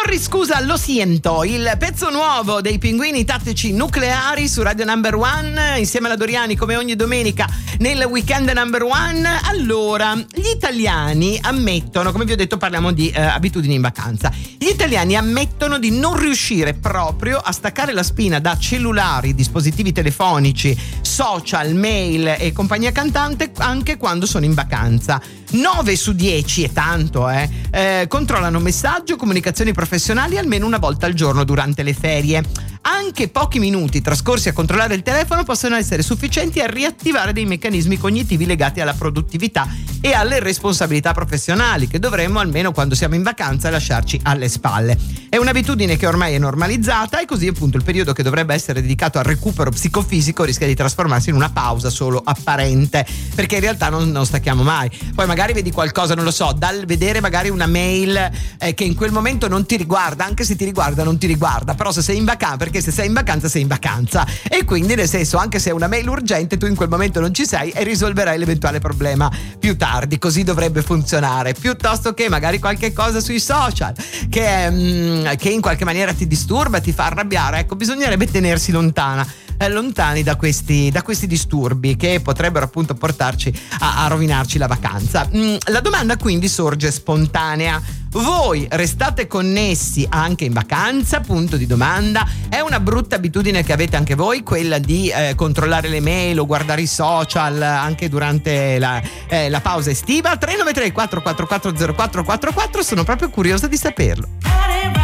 Scusa, lo siento, il pezzo nuovo dei Pinguini Tattici Nucleari su Radio Number One, insieme alla Doriani come ogni domenica nel weekend Number One. Allora, gli italiani ammettono, come vi ho detto parliamo di abitudini in vacanza, gli italiani ammettono di non riuscire proprio a staccare la spina da cellulari, dispositivi telefonici, social, mail e compagnia cantante anche quando sono in vacanza. 9 su 10, è tanto, controllano messaggio, comunicazioni professionali almeno una volta al giorno durante le ferie. Anche pochi minuti trascorsi a controllare il telefono possono essere sufficienti a riattivare dei meccanismi cognitivi legati alla produttività e alle responsabilità professionali che dovremmo, almeno quando siamo in vacanza, lasciarci alle spalle. È un'abitudine che ormai è normalizzata e così appunto il periodo che dovrebbe essere dedicato al recupero psicofisico rischia di trasformarsi in una pausa solo apparente, perché in realtà non stacchiamo mai. Poi magari vedi qualcosa, non lo so, dal vedere magari una mail che in quel momento non ti riguarda, anche se ti riguarda non ti riguarda, però se sei in vacanza, perché se sei in vacanza sei in vacanza, e quindi nel senso anche se è una mail urgente tu in quel momento non ci sei e risolverai l'eventuale problema più tardi. Così dovrebbe funzionare, piuttosto che magari qualche cosa sui social che in qualche maniera ti disturba, ti fa arrabbiare. Ecco, bisognerebbe tenersi lontani da questi disturbi che potrebbero appunto portarci a rovinarci la vacanza. La domanda quindi sorge spontanea: voi restate connessi anche in vacanza? Punto di domanda. È una brutta abitudine che avete anche voi, quella di controllare le mail o guardare i social anche durante la pausa estiva? 393 444 0444, sono proprio curiosa di saperlo.